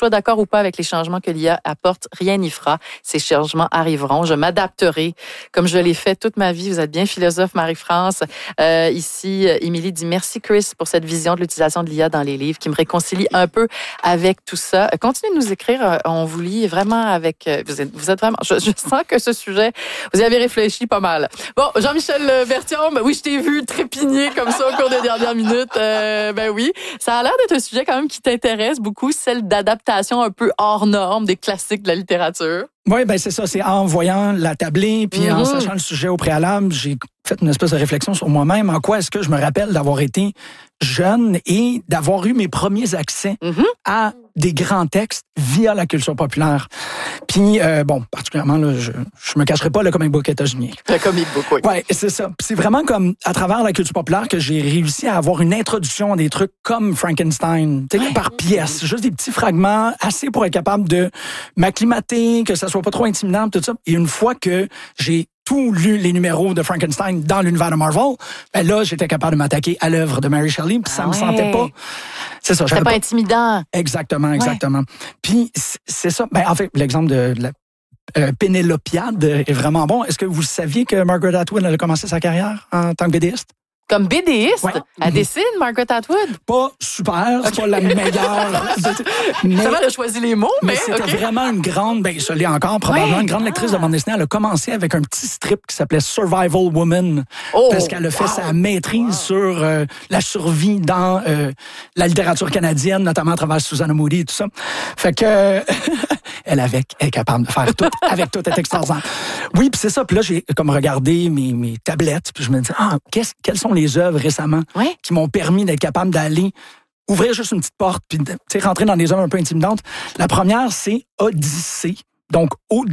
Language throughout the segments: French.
sois d'accord ou pas avec les changements que l'IA apporte, rien n'y fera. Ces changements arriveront. Je m'adapterai comme je l'ai fait toute ma vie. Vous êtes bien philosophe, Marie-France. Ici, Émilie dit merci, Chris, pour cette vision de l'utilisation de l'IA dans les livres qui me réconcilie un peu avec tout ça. Continuez de nous écrire. On vous lit vraiment avec... Vous êtes vraiment... Je sens que ce sujet, vous y avez réfléchi pas mal. Bon, Jean-Michel Berthiaume, oui, je t'ai vu trépigner comme ça au cours des dernières minutes. Ben oui, ça a l'air d'être un sujet quand même qui t'intéresse beaucoup, celle d'adaptation un peu hors norme des classiques de la littérature. Oui, ben c'est ça. C'est en voyant la tablée, puis en sachant le sujet au préalable, j'ai fait une espèce de réflexion sur moi-même. En quoi est-ce que je me rappelle d'avoir été jeune et d'avoir eu mes premiers accès à des grands textes via la culture populaire. Puis, particulièrement, là, je me cacherai pas, le comic book états-unien. Le comic book, oui. Oui, c'est ça. C'est vraiment comme, à travers la culture populaire, que j'ai réussi à avoir une introduction à des trucs comme Frankenstein, par pièce. Juste des petits fragments, assez pour être capable de m'acclimater, que ça soit pas trop intimidant, tout ça. Et une fois que j'ai tout lu les numéros de Frankenstein dans l'univers de Marvel, ben là, j'étais capable de m'attaquer à l'œuvre de Mary Shelley, puis ça me sentait pas... C'est ça. C'était pas intimidant. Exactement. Puis, c'est ça. Ben, en fait, l'exemple de la Pénélopiade est vraiment bon. Est-ce que vous saviez que Margaret Atwood a commencé sa carrière en tant que BDiste? Comme BDiste? Ouais. Elle dessine, Margaret Atwood? Pas super, c'est pas la meilleure. Mais, ça va, elle a choisi les mots, mais c'était vraiment une grande, ben, ça l'est encore, probablement, une grande lectrice de bande dessinée. Elle a commencé avec un petit strip qui s'appelait Survival Woman. Parce qu'elle a fait sa maîtrise sur la survie dans la littérature canadienne, notamment à travers Susanna Moody et tout ça. Fait que, elle est capable de faire tout, avec tout, elle est extraordinaire. Oui, puis c'est ça. Puis là, j'ai comme regardé mes tablettes, puis je me dis, quelles sont les œuvres récemment qui m'ont permis d'être capable d'aller ouvrir juste une petite porte puis rentrer dans des œuvres un peu intimidantes. La première, c'est Odyssée. Donc,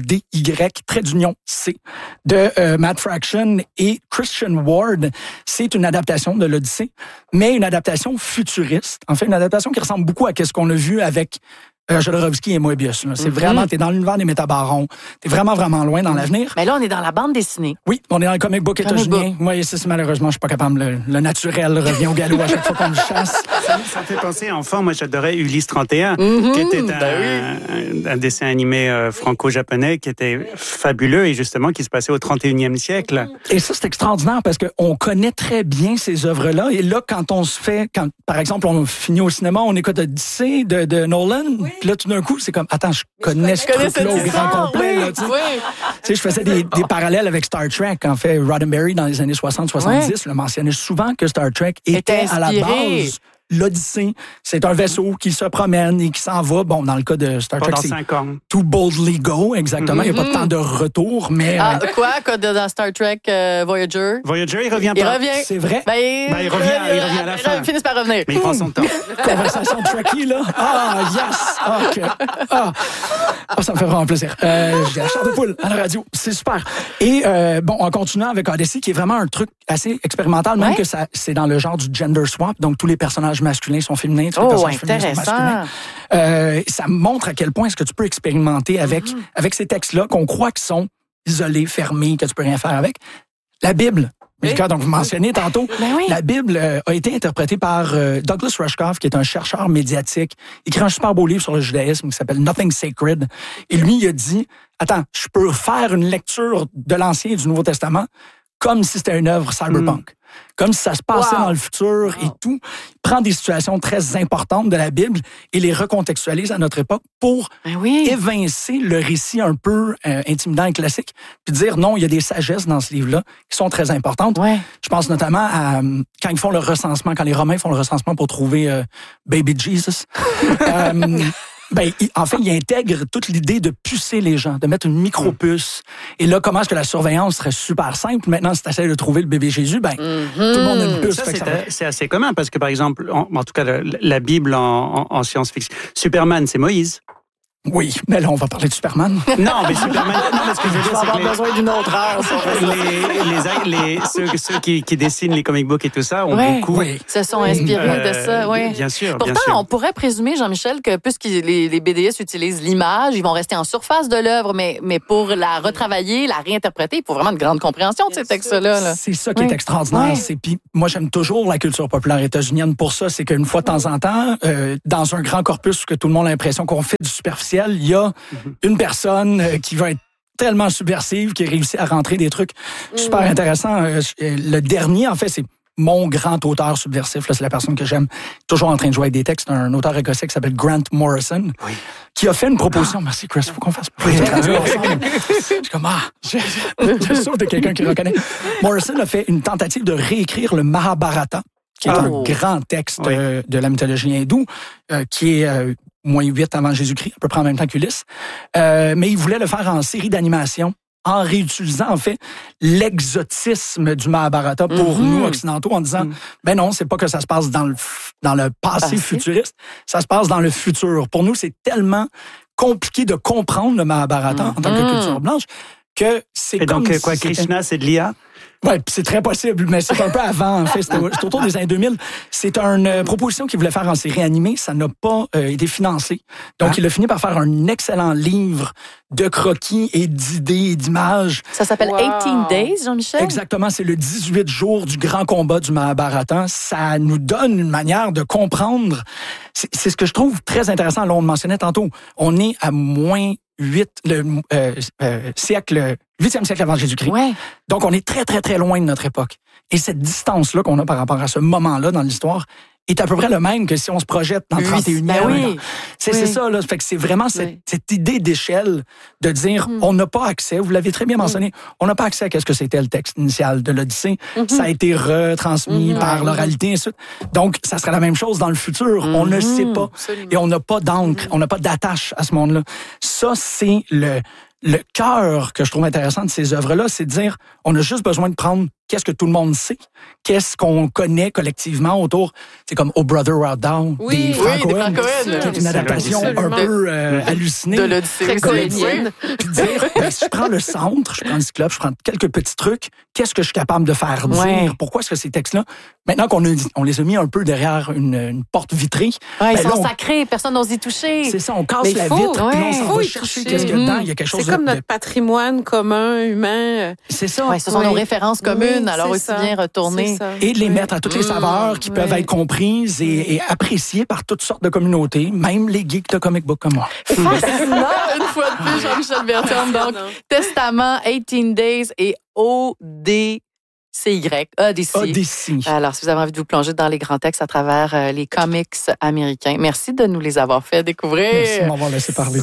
O-D-Y-C, de Matt Fraction et Christian Ward. C'est une adaptation de l'Odyssée, mais une adaptation futuriste. En fait, une adaptation qui ressemble beaucoup à ce qu'on a vu avec Jodorowsky et Moebius. Là. C'est vraiment, t'es dans l'univers des métabarons. T'es vraiment, vraiment loin dans l'avenir. Mais là, on est dans la bande dessinée. Oui, on est dans le comic book états-unien. Oui, malheureusement, je suis pas capable. Le naturel revient au galop à chaque fois qu'on le chasse. Ça me fait penser, enfant, moi, j'adorais Ulysse 31, qui était un dessin animé franco-japonais qui était fabuleux et justement qui se passait au 31e siècle. Et ça, c'est extraordinaire parce qu'on connaît très bien ces œuvres-là. Et là, quand par exemple, on finit au cinéma, on écoute Odyssey de Nolan. Oui. Puis là, tout d'un coup, c'est comme, attends, je connais ce truc-là au grand complet. Là, tu sais, je faisais des parallèles avec Star Trek. En fait, Roddenberry, dans les années 60-70, le mentionnait souvent que Star Trek était à la base l'Odyssée. C'est un vaisseau qui se promène et qui s'en va. Bon, dans le cas de Star Trek, c'est To Boldly Go, exactement. Il n'y a pas de temps de retour, mais... Dans Star Trek Voyager? Voyager, il revient pas. C'est vrai. Il revient à la fin. Il finit par revenir. Mais il prend son temps. Conversation Trekkie, là. Yes! Ça me fait vraiment plaisir. J'ai la chair de poule à la radio. C'est super. Et en continuant avec Odyssey, qui est vraiment un truc assez expérimental, même que c'est dans le genre du gender swap, donc tous les personnages masculins sont féminins, tous les personnages féminins sont masculins. Ça montre à quel point est-ce que tu peux expérimenter avec ces textes-là qu'on croit qu'ils sont isolés, fermés, que tu peux rien faire avec. La Bible. Milka, donc vous mentionnez tantôt, la Bible a été interprétée par Douglas Rushkoff, qui est un chercheur médiatique. Il écrit un super beau livre sur le judaïsme qui s'appelle Nothing Sacred. Et lui, il a dit, attends, je peux faire une lecture de l'Ancien et du Nouveau Testament comme si c'était une œuvre cyberpunk. Comme si ça se passait dans le futur et tout. Il prend des situations très importantes de la Bible et les recontextualise à notre époque pour évincer le récit un peu intimidant et classique, puis dire non, il y a des sagesses dans ce livre-là qui sont très importantes. Je pense notamment à quand ils font le recensement, quand les Romains font le recensement pour trouver Baby Jesus. En fait, il intègre toute l'idée de pucer les gens, de mettre une micro-puce. Et là, comment est-ce que la surveillance serait super simple? Maintenant, si tu essaies de trouver le bébé Jésus, tout le monde a une puce. C'est assez commun parce que, par exemple, en tout cas, la Bible en science-fiction, Superman, c'est Moïse. Oui, mais là, on va parler de Superman. Non, mais Superman, non, mais ce que je veux dire, c'est que besoin d'une autre heure. ceux qui dessinent les comic books et tout ça ont beaucoup... se sont inspirés de ça, oui. Bien sûr, Pourtant, bien sûr. on pourrait présumer, Jean-Michel, que puisque les BDistes utilisent l'image, ils vont rester en surface de l'œuvre, mais pour la retravailler, la réinterpréter, il faut vraiment une grande compréhension de ces textes-là. Là. C'est ça qui est extraordinaire. Puis moi, j'aime toujours la culture populaire états-unienne pour ça. C'est qu'une fois de temps en temps, dans un grand corpus que tout le monde a l'impression qu'on fait du superficiel, il y a une personne qui va être tellement subversive, qui réussit à rentrer des trucs super intéressants. Le dernier, en fait, c'est mon grand auteur subversif. Là, c'est la personne que j'aime, toujours en train de jouer avec des textes. Un auteur écossais qui s'appelle Grant Morrison, qui a fait une proposition. Merci, Chris, il faut qu'on fasse plus. Je suis comme, je souffre de quelqu'un qui reconnaît. Morrison a fait une tentative de réécrire le Mahabharata, qui est un grand texte de la mythologie hindoue, qui est moins 8 avant Jésus-Christ, à peu près en même temps qu'Ulysse. Mais il voulait le faire en série d'animation, en réutilisant, en fait, l'exotisme du Mahabharata pour nous, occidentaux, en disant, ben non, c'est pas que ça se passe dans le passé futuriste, ça se passe dans le futur. Pour nous, c'est tellement compliqué de comprendre le Mahabharata en tant que culture blanche que c'est comme... Et donc, quoi, Krishna, c'est de l'IA? Oui, c'est très possible, mais c'est un peu avant, en fait. C'était autour des années 2000. C'est une proposition qu'il voulait faire en série animée. Ça n'a pas été financé. Donc, il a fini par faire un excellent livre de croquis et d'idées et d'images. Ça s'appelle 18 Days, Jean-Michel? Exactement. C'est le 18 jours du grand combat du Mahabharata. Ça nous donne une manière de comprendre. C'est ce que je trouve très intéressant. Là, on le mentionnait tantôt. On est à moins 8, le 8e siècle avant Jésus-Christ. Ouais. Donc, on est très, très, très loin de notre époque. Et cette distance-là qu'on a par rapport à ce moment-là dans l'histoire est à peu près le même que si on se projette dans le 31e. C'est ça, là. Fait que c'est vraiment cette idée d'échelle de dire, on n'a pas accès, vous l'avez très bien mentionné, on n'a pas accès à ce que c'était le texte initial de l'Odyssée. Ça a été retransmis par l'oralité, et ainsi de suite. Donc, ça serait la même chose dans le futur. On ne sait pas. Absolument. Et on n'a pas d'encre, on n'a pas d'attache à ce monde-là. Ça, c'est le cœur que je trouve intéressant de ces œuvres-là, c'est de dire, on a juste besoin de prendre qu'est-ce que tout le monde sait, qu'est-ce qu'on connaît collectivement autour. C'est comme Oh Brother Where Art Thou des Franco-Cohen, qui est une adaptation un peu hallucinée. De l'Odyssée colonienne. Puis dire, si je prends le centre, je prends le cyclope, je prends quelques petits trucs, qu'est-ce que je suis capable de faire dire? Pourquoi est-ce que ces textes-là, maintenant qu'on les a mis un peu derrière une porte vitrée... ils sont sacrés, personne n'ose y toucher. C'est ça, on casse la vitre, puis on s'en va chercher qu'est-ce qu'il y a dedans. Il y a quelque chose c'est comme notre patrimoine commun, humain. C'est ça. Ce sont nos références communes. Alors aussi bien retourner. Et de les mettre à toutes les saveurs qui peuvent être comprises et appréciées par toutes sortes de communautés, même les geeks de comic book comme moi. Fascinant, une fois de plus, Jean-Michel Bertrand. Donc, Testament, 18 Days et Odyssey. Alors, si vous avez envie de vous plonger dans les grands textes à travers les comics américains, merci de nous les avoir fait découvrir. Merci de m'avoir laissé parler.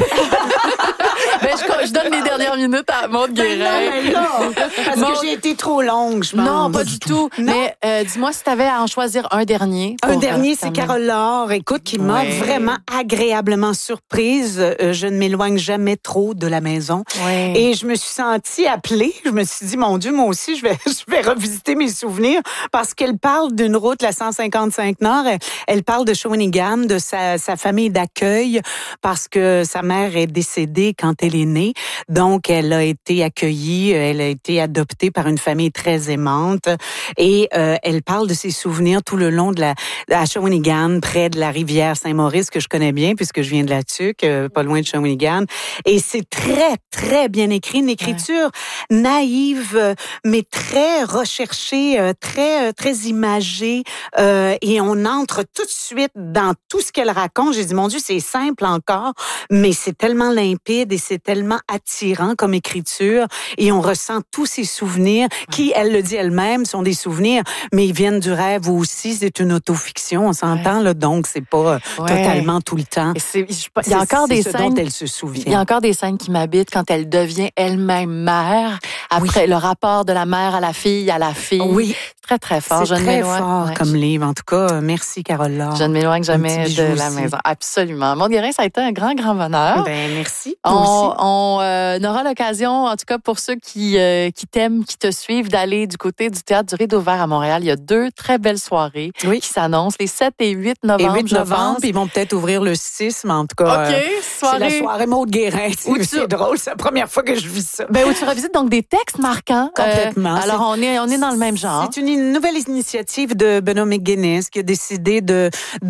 Je donne les dernières minutes à Maude Guérin. Parce que j'ai été trop longue, je pense. Non, pas du tout. Non. Mais dis-moi si tu avais à en choisir un dernier. Un dernier, c'est Carole Laure, écoute, qui m'a vraiment agréablement surprise. Je ne m'éloigne jamais trop de la maison. Et je me suis sentie appelée. Je me suis dit, mon Dieu, moi aussi, je vais revisiter mes souvenirs parce qu'elle parle d'une route, la 155 Nord. Elle parle de Shawinigan, de sa famille d'accueil parce que sa mère est décédée quand elle est née. Donc, elle a été accueillie, elle a été adoptée par une famille très aimante et elle parle de ses souvenirs tout le long à Shawinigan, près de la rivière Saint-Maurice, que je connais bien puisque je viens de la Tuque, pas loin de Shawinigan. Et c'est très, très bien écrit, une écriture naïve, mais très recherchée, très, très imagée. Et on entre tout de suite dans tout ce qu'elle raconte. J'ai dit, mon Dieu, c'est simple encore, mais c'est tellement limpide et c'est tellement attirant comme écriture et on ressent tous ces souvenirs qui, elle le dit elle-même, sont des souvenirs, mais ils viennent du rêve aussi. C'est une autofiction, on s'entend, là, donc c'est pas totalement tout le temps. Il y a encore des scènes dont elle se souvient. Il y a encore des scènes qui m'habitent quand elle devient elle-même mère, après le rapport de la mère à la fille. Oui. C'est très, très fort. C'est très fort comme livre. En tout cas, merci, Carole Laure. Je ne m'éloigne jamais de la maison. Absolument. Maude Guérin, ça a été un grand, grand bonheur. Ben, merci. On aura l'occasion, en tout cas pour ceux qui t'aiment, qui te suivent, d'aller du côté du Théâtre du Rideau Vert à Montréal. Il y a 2 très belles soirées qui s'annoncent, les 7 et 8 novembre. Et 8 novembre, ils vont peut-être ouvrir le 6, mais en tout cas, c'est la soirée Maude Guérin. C'est drôle, c'est la première fois que je vis ça. Ben, où tu revisites donc des textes marquants. Complètement. Alors, on est dans le même genre. C'est une nouvelle initiative de Benoît McGuinness qui a décidé de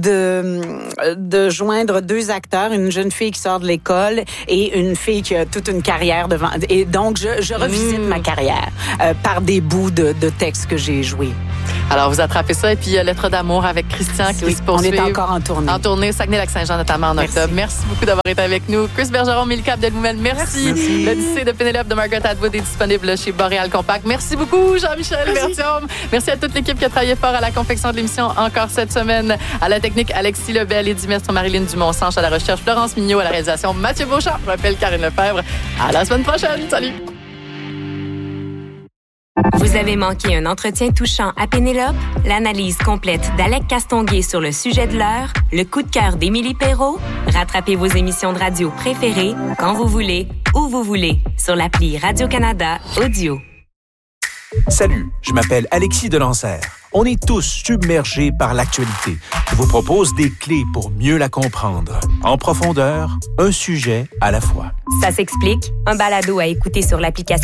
joindre 2 acteurs, une jeune fille qui sort de l'école et une fille qui a toute une carrière devant. Et donc, je revisite ma carrière par des bouts de textes que j'ai joués. Alors, vous attrapez ça. Et puis, Lettre d'amour avec Christian qui se poursuit. On est encore en tournée. En tournée au Saguenay-Lac-Saint-Jean, notamment en octobre. Merci beaucoup d'avoir été avec nous. Chris Bergeron, Milka Abdelmoumel, merci. L'Odyssée de Pénélope de Margaret Atwood est disponible chez Boréal Compact. Merci beaucoup, Jean-Michel Bertium. Merci à toute l'équipe qui a travaillé fort à la confection de l'émission encore cette semaine. À la technique, Alexis Lebel, Eddie Mestre, Marilyn Dumont-Sanche, à la recherche, Florence Mignot, à la réalisation, Mathieu Beauchamp. Je m'appelle Karine Lefebvre. À la semaine prochaine. Salut. Vous avez manqué un entretien touchant à Pénélope? L'analyse complète d'Alec Castonguay sur le sujet de l'heure? Le coup de cœur d'Émilie Perrault? Rattrapez vos émissions de radio préférées quand vous voulez, où vous voulez, sur l'appli Radio-Canada Audio. Salut, je m'appelle Alexis Delancer. On est tous submergés par l'actualité. Je vous propose des clés pour mieux la comprendre. En profondeur, un sujet à la fois. Ça s'explique, un balado à écouter sur l'application